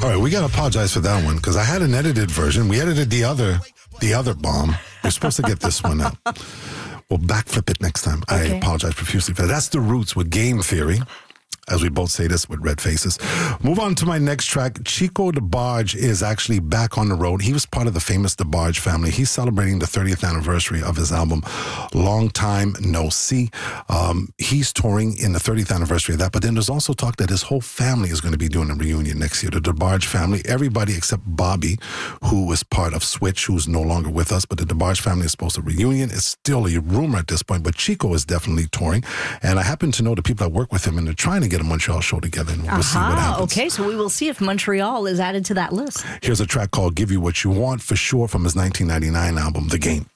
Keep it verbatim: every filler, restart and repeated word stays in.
All right, we got to apologize for that one because I had an edited version. We edited the other, the other bomb. We're supposed to get this one out. We'll backflip it next time. Okay. I apologize profusely for that. That's The Roots with Game Theory. As we both say this with red faces. Move on to my next track. Chico DeBarge is actually back on the road. He was part of the famous DeBarge family. He's celebrating the thirtieth anniversary of his album, Long Time No See. Um, he's touring in the thirtieth anniversary of that, but then there's also talk that his whole family is going to be doing a reunion next year. The DeBarge family, everybody except Bobby, who was part of Switch, who's no longer with us, but the DeBarge family is supposed to reunion. It's still a rumor at this point, but Chico is definitely touring, and I happen to know the people that work with him, and they're trying to get a Montreal show together, and we'll uh-huh. see what happens. Okay, so we will see if Montreal is added to that list. Here's a track called Give You What You Want, for sure, from his nineteen ninety-nine album, The Game.